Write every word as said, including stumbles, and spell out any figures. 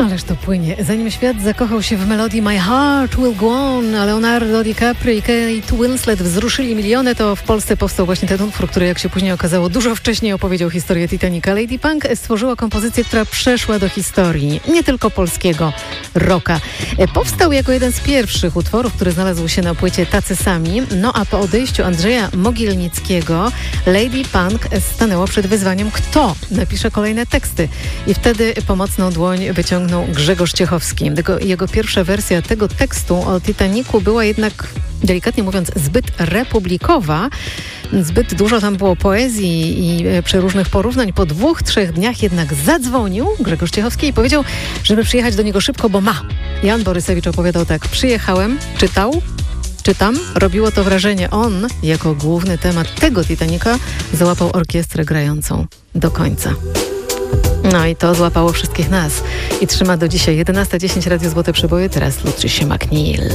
Ależ to płynie. Zanim świat zakochał się w melodii My Heart Will Go On, Leonardo DiCaprio i Kate Winslet wzruszyli miliony, to w Polsce powstał właśnie ten utwór, który, jak się później okazało, dużo wcześniej opowiedział historię Titanica. Lady Punk stworzyła kompozycję, która przeszła do historii, nie tylko polskiego rocka. Powstał jako jeden z pierwszych utworów, który znalazł się na płycie Tacy Sami, no a po odejściu Andrzeja Mogilnickiego Lady Punk stanęła przed wyzwaniem, kto napisze kolejne teksty. I wtedy pomocną dłoń wyciągnął Grzegorz Ciechowski. Jego, jego pierwsza wersja tego tekstu o Titanicu była jednak, delikatnie mówiąc, zbyt republikowa. Zbyt dużo tam było poezji i przeróżnych porównań. Po dwóch, trzech dniach jednak zadzwonił Grzegorz Ciechowski i powiedział, żeby przyjechać do niego szybko, bo ma. Jan Borysewicz opowiadał tak: przyjechałem, czytał, czytam, robiło to wrażenie. On, jako główny temat tego Titanica, załapał orkiestrę grającą do końca. No i to złapało wszystkich nas i trzyma do dzisiaj. jedenasta dziesięć Radio Złote Przeboje, teraz Lutricia McNeil.